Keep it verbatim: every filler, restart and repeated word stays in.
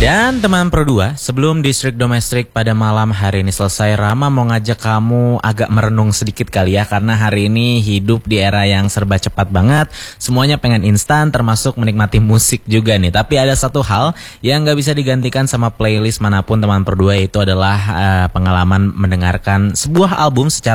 Dan teman Pro dua, sebelum distrik domestik pada malam hari ini selesai, Rama mau ngajak kamu agak merenung sedikit kali ya. Karena hari ini hidup di era yang serba cepat banget. Semuanya pengen instan, termasuk menikmati musik juga nih. Tapi ada satu hal yang gak bisa digantikan sama playlist manapun teman Pro dua, yaitu adalah uh, pengalaman mendengarkan sebuah album secara